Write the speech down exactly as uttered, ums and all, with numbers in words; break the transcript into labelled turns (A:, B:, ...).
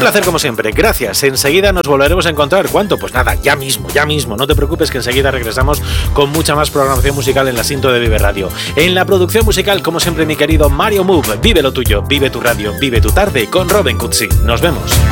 A: placer como siempre, gracias. Enseguida nos volveremos a encontrar. ¿Cuánto? Pues nada, ya mismo, ya mismo. No te preocupes que enseguida regresamos con mucha más programación musical en la Sinto de Vive Radio. En la producción musical, como siempre, mi querido Mario Move. Vive lo tuyo, vive tu radio, vive tu tarde con Robin Cutsi. Nos vemos.